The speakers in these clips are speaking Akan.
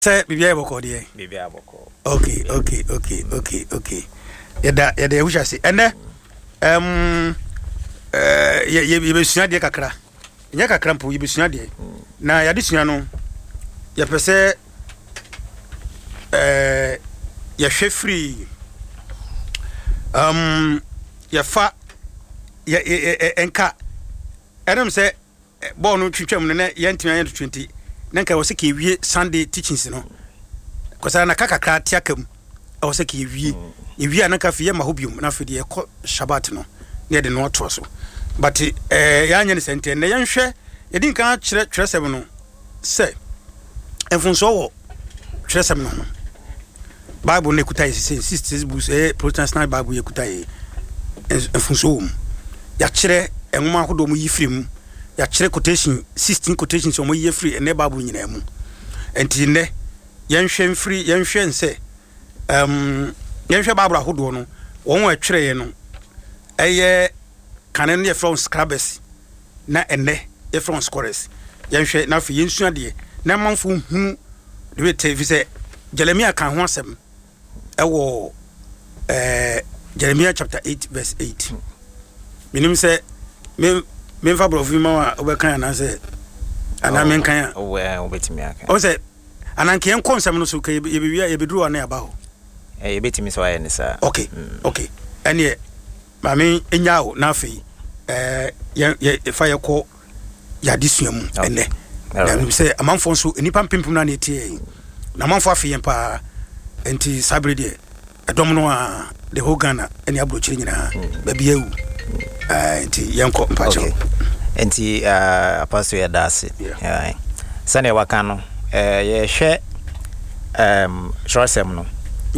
Say bibia boko de. Bibia boko. Okay. Yeda who shall say. And ye be sua de kakra. Nya kakra mpo ye be sua de. Na ya de sua no ye pese ye hwe free ye fa ye enka enum say ball no twetwam no na ye ntima ye 20 nanka wo se ke wie Sunday teachings no kosa na kakakra tiakam wo se ke wie ye wie anaka fi ye mahobium na fi de ye ko Shabbat no ne de no to so but ya nya ne sente na ye nhwe ye din kan kire sem no se enfunso wo kire sem no Bible ne kutai 66 books Protestant Bible ye kutai enfunso ya kire enwoma hodo mu yifrim ya kire quotation 16 quotations o mo ye free ene Bible nyina mu enti ne yenhwe free yenhwe nse yenhwe Bible hodo no won wa twere ye no eye kanen ye from scrubbers na ene ye from scorers yenhwe na fi yensua de na manfo hu de we tv se Jeremiah kan ho asem ewo Jeremiah chapter 8 verse 8 minim se me fa bro ma obekan na se ana men kan obetimi aka o se ananke en konsem no so ka ye bewia ye beduru na aba ho ye betimi so aye ne sa okay ene ma me enyawo na afi ye fa ye ko ya disuamu ene na se amanfo so enipa pimpim na tie na amanfo afi yen pa enti sabre de edom no a the whole Ghana eni abrochiri nyina ba biawu enti yanko mpacho enti apostle ya dase sane waka no ye hwe shortsem no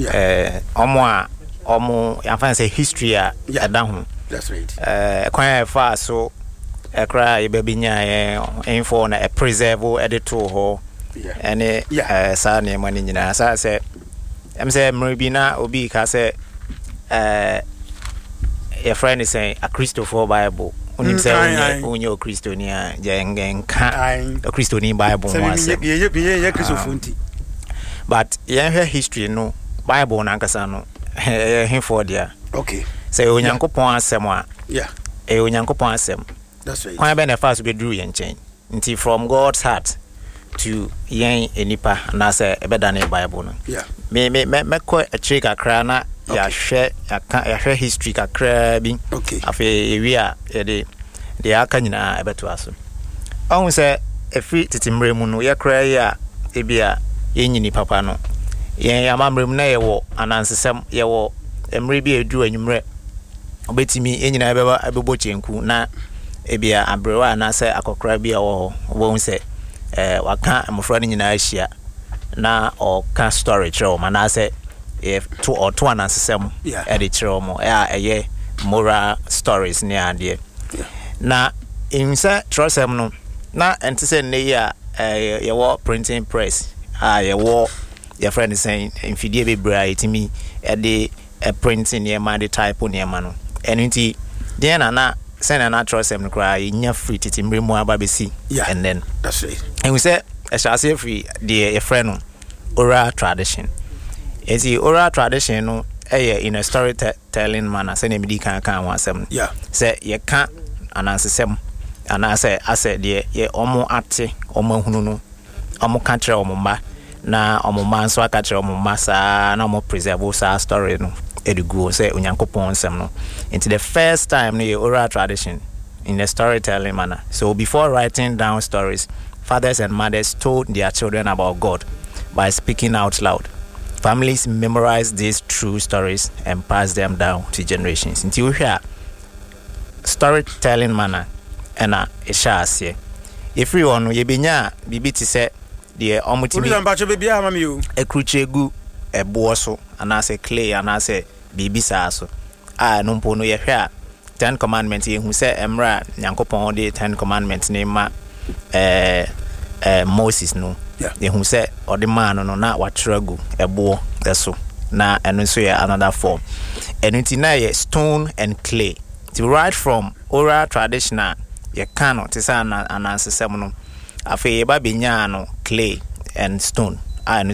omo ya fan say history a da ho that's right kwan fa so ekra ye ba binya info na preserve editor ho ene sa ne mani nyina sa se em say mribina obi ka say your friend is saying a Christopher Bible. Unim say unyo Christonia jengenka a Christoni Bible once. Ye Christopher. But ye history no Bible na nkasa no him for there. Okay. Say onyankopon asem a. Yeah. Onyankopon asem. That's right. Kwan be na first be drew yen chen. Nti from God's heart to yen enipa na say ebedane Bible no. Yeah. Me ko a check akra na ya hwe history kakra bi afi ewi a de aka nyina ebeto aso ohun se efi titimre mu no ye kra ya ebia yenyini papa no yen ya mamre mu na ye wo anansesem ye wo emre bi edu anwumre obetimi enyina ebebo chenku na ebia abrewa na se akokra bi a wo ho se waka amofra ni nyina ahia na o ka story treo mana se if two and ansem editor mo ye moral stories ni ade na insa trosem no na entise ne ya ye wo printing press ye wo your friend is saying infidie bebra etimi e de printing ye ma de type on ye ma no enunti den na send na trosem no kra nya free titimre mu aba besi and then that's it and we say I shall say free the friend oral tradition. Is the oral tradition no in a storytelling manner say me di kan wasem say ye kan anansesem ana say ase de ye omo ate omo hunu no omo kan kire omo ma na omo man so aka kire omo ma sa na omo preserve sa story no edugo say onyankopon sem no into the first time no oral tradition in a storytelling manner. So before writing down stories, fathers and mothers told their children about God by speaking out loud. Families memorize these true stories and pass them down to generations. Until we hear storytelling manner and a share. If you want to be say the omutimi a cruchegu a boso and I say clay and I say bibi saso. No pono ye hear 10 commandments who say emra nyankopon the 10 commandments name Moses no they who say or the man no na watragu ebo eso na eno so ya another form and it na stone and clay to right from oral traditional ye cannot tisa na anansesem no afi ye ba benya no clay and stone